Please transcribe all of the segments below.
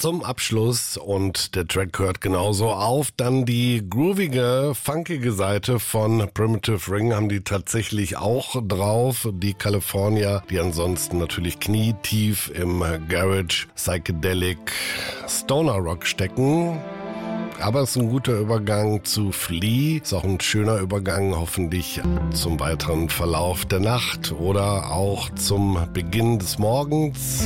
zum Abschluss und der Track hört genauso auf. Dann die groovige, funkige Seite von Primitive Ring haben die tatsächlich auch drauf. Die California, die ansonsten natürlich knietief im Garage, Psychedelic, Stoner Rock stecken. Aber es ist ein guter Übergang zu Flea. Ist auch ein schöner Übergang hoffentlich zum weiteren Verlauf der Nacht oder auch zum Beginn des Morgens.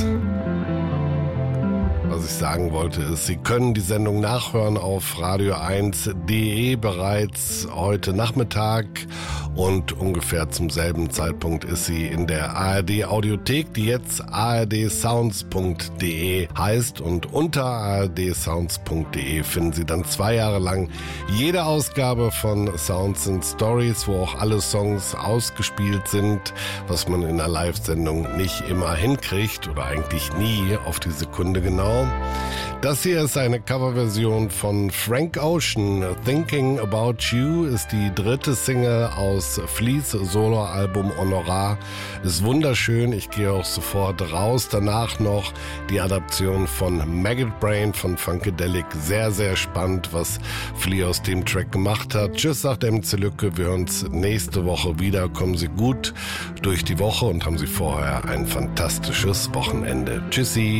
Was ich sagen wollte ist, Sie können die Sendung nachhören auf radio1.de bereits heute Nachmittag und ungefähr zum selben Zeitpunkt ist sie in der ARD Audiothek, die jetzt ardsounds.de heißt, und unter ardsounds.de finden Sie dann 2 Jahre lang jede Ausgabe von Sounds and Stories, wo auch alle Songs ausgespielt sind, was man in einer Live-Sendung nicht immer hinkriegt oder eigentlich nie auf die Sekunde genau. Das hier ist eine Coverversion von Frank Ocean. Thinking About You ist die 3. Single aus Fleas Soloalbum Honorar. Ist wunderschön, ich gehe auch sofort raus. Danach noch die Adaption von Maggot Brain von Funkadelic. Sehr, sehr spannend, was Flea aus dem Track gemacht hat. Tschüss, sagt MC Lücke. Wir hören uns nächste Woche wieder. Kommen Sie gut durch die Woche und haben Sie vorher ein fantastisches Wochenende. Tschüssi.